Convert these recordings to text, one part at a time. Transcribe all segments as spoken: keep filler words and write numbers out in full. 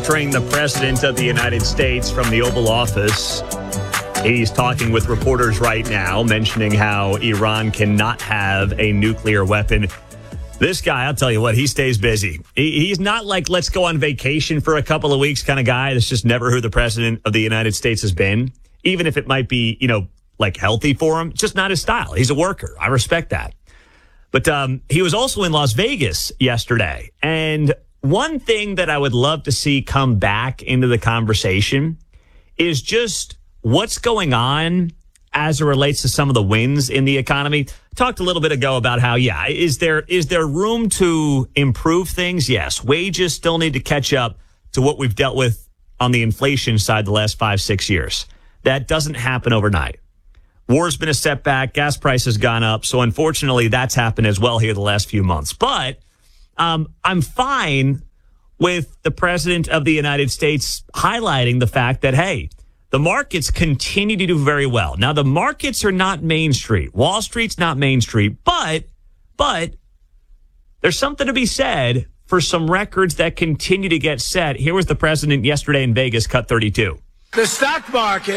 featuring the President of the United States from the Oval Office. He's talking with reporters right now, mentioning how Iran cannot have a nuclear weapon. This guy, I'll tell you what, he stays busy. He, he's not like, let's go on vacation for a couple of weeks kind of guy. That's just never who the President of the United States has been. Even if it might be, you know, like healthy for him, it's just not his style. He's a worker. I respect that. But um, he was also in Las Vegas yesterday. And one thing that I would love to see come back into the conversation is just what's going on as it relates to some of the wins in the economy. Talked a little bit ago about how, yeah, is there is there room to improve things? Yes. Wages still need to catch up to what we've dealt with on the inflation side the last five, six years. That doesn't happen overnight. War's been a setback. Gas price has gone up. So unfortunately, that's happened as well here the last few months. But um, I'm fine with the President of the United States highlighting the fact that, hey, the markets continue to do very well. Now, the markets are not Main Street. Wall Street's not Main Street. But, but there's something to be said for some records that continue to get set. Here was the president yesterday in Vegas, cut thirty-two. The stock market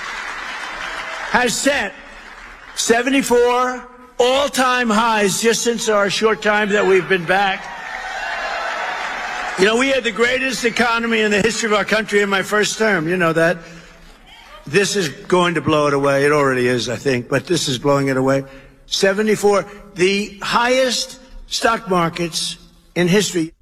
has set seventy-four all-time highs just since our short time that we've been back. You know, we had the greatest economy in the history of our country in my first term. You know that. This is going to blow it away. It already is, I think, but this is blowing it away. seventy-four, the highest stock markets in history.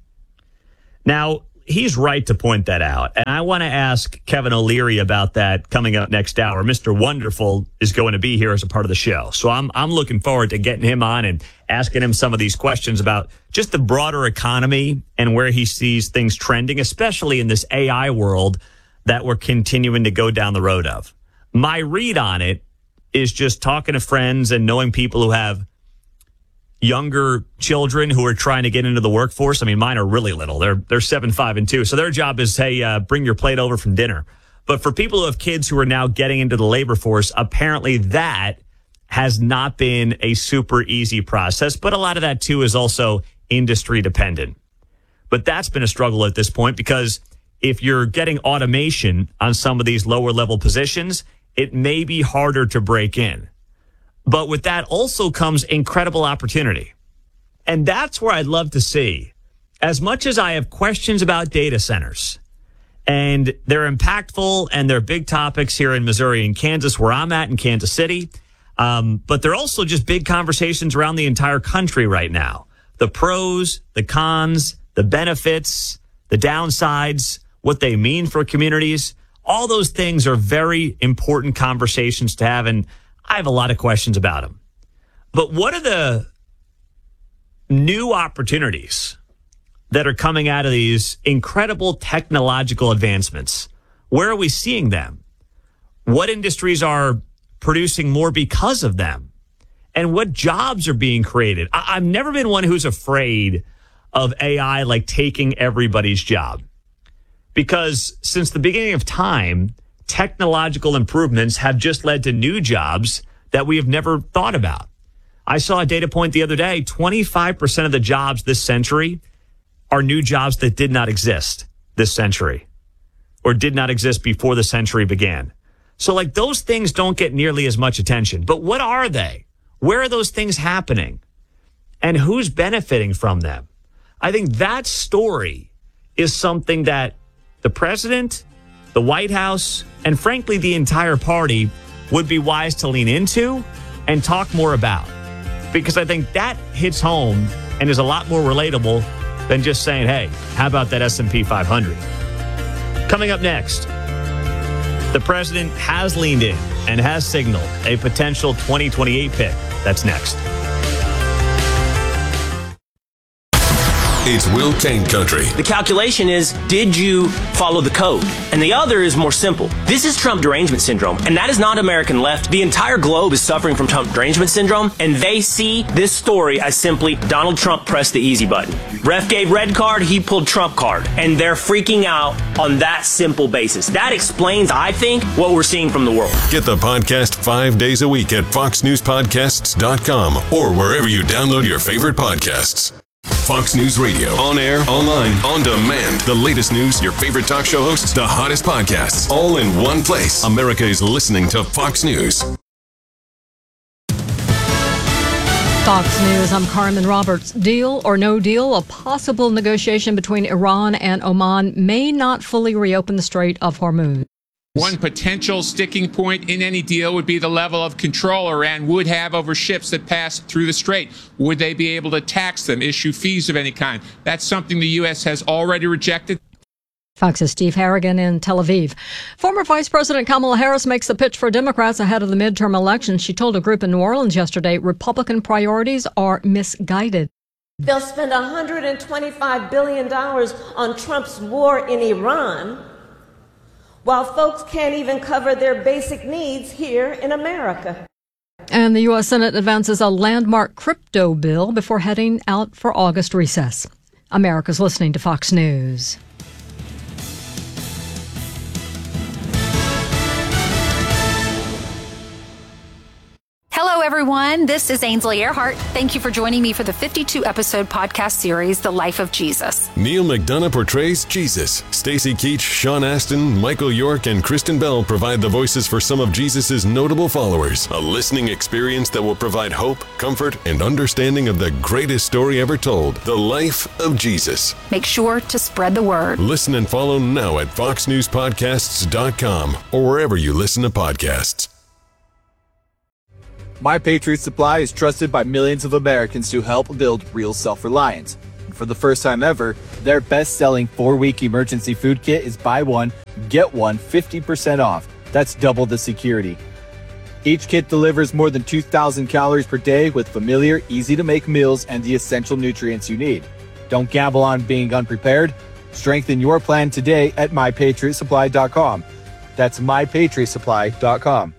Now, he's right to point that out. And I want to ask Kevin O'Leary about that coming up next hour. Mister Wonderful is going to be here as a part of the show. So I'm I'm looking forward to getting him on and asking him some of these questions about just the broader economy and where he sees things trending, especially in this A I world that we're continuing to go down the road of. My read on it is just talking to friends and knowing people who have younger children who are trying to get into the workforce. I mean, mine are really little. They're they're seven, five, and two. So their job is, hey, uh, bring your plate over from dinner. But for people who have kids who are now getting into the labor force, apparently that has not been a super easy process. But a lot of that, too, is also industry dependent. But that's been a struggle at this point because if you're getting automation on some of these lower level positions, it may be harder to break in. But with that also comes incredible opportunity. And that's where I'd love to see, as much as I have questions about data centers, and they're impactful and they're big topics here in Missouri and Kansas, where I'm at in Kansas City. Um, but they're also just big conversations around the entire country right now. The pros, the cons, the benefits, the downsides, what they mean for communities. All those things are very important conversations to have, and I have a lot of questions about them. But what are the new opportunities that are coming out of these incredible technological advancements? Where are we seeing them? What industries are producing more because of them? And what jobs are being created? I- I've never been one who's afraid of A I like taking everybody's job. Because since the beginning of time, technological improvements have just led to new jobs that we have never thought about. I saw a data point the other day, twenty-five percent of the jobs this century are new jobs that did not exist this century or did not exist before the century began. So like those things don't get nearly as much attention. But what are they? Where are those things happening? And who's benefiting from them? I think that story is something that the president, the White House, and frankly, the entire party would be wise to lean into and talk more about. Because I think that hits home and is a lot more relatable than just saying, hey, how about that S and P five hundred? Coming up next, the president has leaned in and has signaled a potential twenty twenty-eight pick. That's next. It's Will Cain Country. The calculation is, did you follow the code? And the other is more simple. This is Trump derangement syndrome, and that is not American left. The entire globe is suffering from Trump derangement syndrome, and they see this story as simply Donald Trump pressed the easy button. Ref gave red card, he pulled Trump card, and they're freaking out on that simple basis. That explains, I think, what we're seeing from the world. Get the podcast five days a week at fox news podcasts dot com or wherever you download your favorite podcasts. Fox News Radio. On air, online, on demand. The latest news, your favorite talk show hosts, the hottest podcasts, all in one place. America is listening to Fox News. Fox News, I'm Carmen Roberts. Deal or no deal, a possible negotiation between Iran and Oman may not fully reopen the Strait of Hormuz. One potential sticking point in any deal would be the level of control Iran would have over ships that pass through the strait. Would they be able to tax them, issue fees of any kind? That's something the U S has already rejected. Fox's Steve Harrigan in Tel Aviv. Former Vice President Kamala Harris makes the pitch for Democrats ahead of the midterm elections. She told a group in New Orleans yesterday Republican priorities are misguided. They'll spend one hundred twenty-five billion dollars on Trump's war in Iran, while folks can't even cover their basic needs here in America. And the U S Senate advances a landmark crypto bill before heading out for August recess. America's listening to Fox News. Hello, everyone. This is Ainsley Earhart. Thank you for joining me for the fifty-two episode podcast series, The Life of Jesus. Neil McDonough portrays Jesus. Stacy Keach, Sean Astin, Michael York, and Kristen Bell provide the voices for some of Jesus' notable followers. A listening experience that will provide hope, comfort, and understanding of the greatest story ever told, The Life of Jesus. Make sure to spread the word. Listen and follow now at fox news podcasts dot com or wherever you listen to podcasts. My Patriot Supply is trusted by millions of Americans to help build real self-reliance. For the first time ever, their best-selling four-week emergency food kit is buy one, get one fifty percent off. That's double the security. Each kit delivers more than two thousand calories per day with familiar, easy-to-make meals and the essential nutrients you need. Don't gamble on being unprepared. Strengthen your plan today at my patriot supply dot com. That's my patriot supply dot com.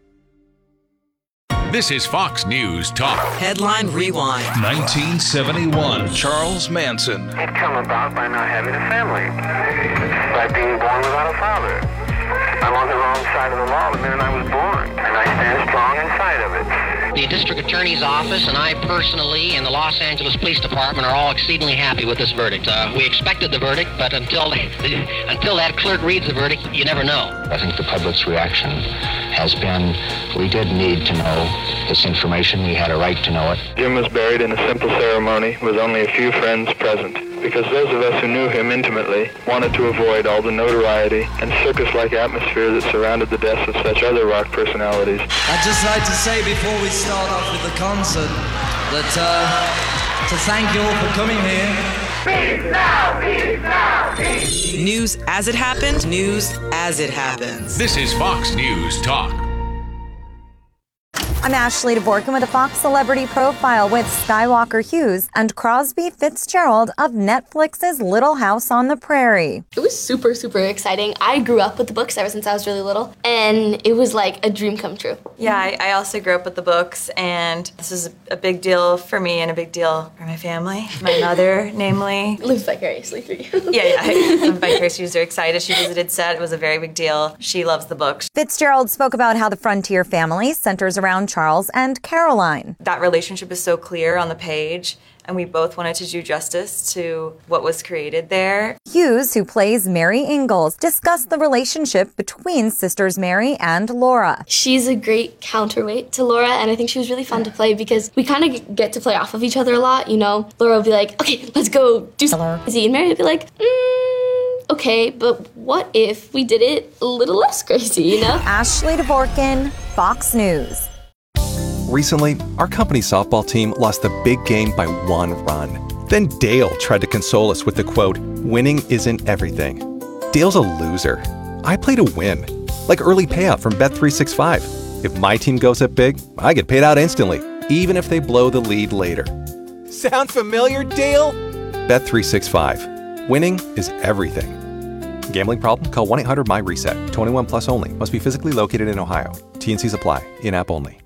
This is Fox News Talk. Headline Rewind. nineteen seventy-one. Charles Manson. It come about by not having a family, by being born without a father. I'm on the wrong side of the law the minute I was born, and I stand strong inside of it. The district attorney's office and I personally and the Los Angeles Police Department are all exceedingly happy with this verdict. Uh, we expected the verdict, but until until that clerk reads the verdict, you never know. I think the public's reaction has been, we did need to know this information. We had a right to know it. Jim was buried in a simple ceremony with only a few friends present, because those of us who knew him intimately wanted to avoid all the notoriety and circus-like atmosphere that surrounded the deaths of such other rock personalities. I'd just like to say before we start off with the concert that uh, to thank you all for coming here. Peace now, peace now, peace. News as it happened, news as it happens. This is Fox News Talk. I'm Ashley DeVorkin with a Fox Celebrity Profile with Skywalker Hughes and Crosby Fitzgerald of Netflix's Little House on the Prairie. It was super, super exciting. I grew up with the books ever since I was really little, and it was like a dream come true. Yeah, I, I also grew up with the books, and this is a big deal for me and a big deal for my family. My mother, namely. Lives vicariously through you. Yeah, yeah. I, I'm vicariously. She was very excited. She visited set. It was a very big deal. She loves the books. Fitzgerald spoke about how the Frontier family centers around Charles and Caroline. That relationship is so clear on the page, and we both wanted to do justice to what was created there. Hughes, who plays Mary Ingalls, discussed the relationship between sisters Mary and Laura. She's a great counterweight to Laura, and I think she was really fun to play because we kind of get to play off of each other a lot, you know? Laura will be like, okay, let's go do something crazy, and Mary would be like, mm, okay, but what if we did it a little less crazy, you know? Ashley DeVorkin, Fox News. Recently, our company's softball team lost a big game by one run. Then Dale tried to console us with the quote, winning isn't everything. Dale's a loser. I play to win. Like early payout from Bet three sixty-five. If my team goes up big, I get paid out instantly, even if they blow the lead later. Sound familiar, Dale? Bet three sixty-five. Winning is everything. Gambling problem? Call one eight hundred M Y RESET. twenty-one plus only. Must be physically located in Ohio. T and Cs apply. In-app only.